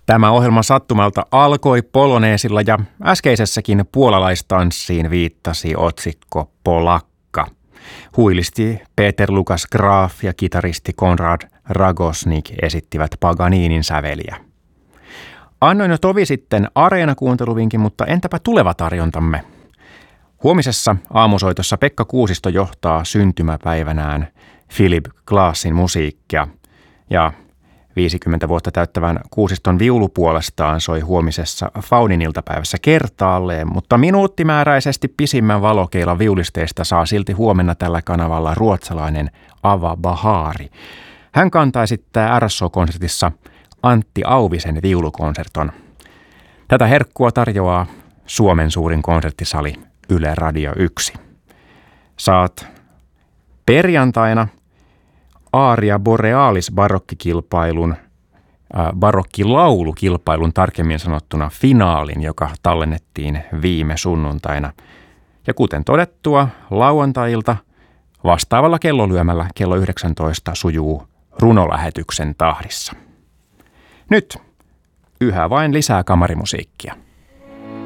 Tämä ohjelma sattumalta alkoi poloneesilla ja äskeisessäkin puolalaistanssiin viittasi otsikko Polakka. Huilisti Peter Lukas Graf ja kitaristi Konrad Ragosnik esittivät Paganinin säveliä. Annoin jo tovi sitten Areena-kuunteluvinkin, mutta entäpä tuleva tarjontamme? Huomisessa aamusoitossa Pekka Kuusisto johtaa syntymäpäivänään Philip Glassin musiikkia ja 50 vuotta täyttävän Kuusiston viulu puolestaan soi huomisessa Faunin iltapäivässä kertaalleen, mutta minuuttimääräisesti pisimmän valokeilan viulisteista saa silti huomenna tällä kanavalla ruotsalainen Ava Bahari. Hän kantaa esittää RSO-konsertissa Antti Auvisen viulukonserton. Tätä herkkua tarjoaa Suomen suurin konserttisali Yle Radio 1. Saat perjantaina Aria Borealis barokkilaulukilpailun tarkemmin sanottuna finaalin, joka tallennettiin viime sunnuntaina. Ja kuten todettua, lauantai-ilta vastaavalla kellolyömällä kello 19 sujuu runolähetyksen tahdissa. Nyt yhä vain lisää kamarimusiikkia.